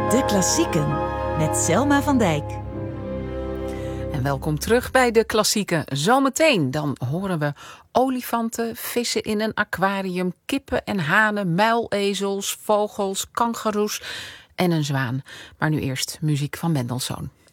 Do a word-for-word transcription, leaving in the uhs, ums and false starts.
De klassieken met Selma van Dijk. En welkom terug bij de klassieken. Zometeen dan horen we olifanten, vissen in een aquarium, kippen en hanen, muilezels, vogels, kangoeroes en een zwaan. Maar nu eerst muziek van Mendelssohn.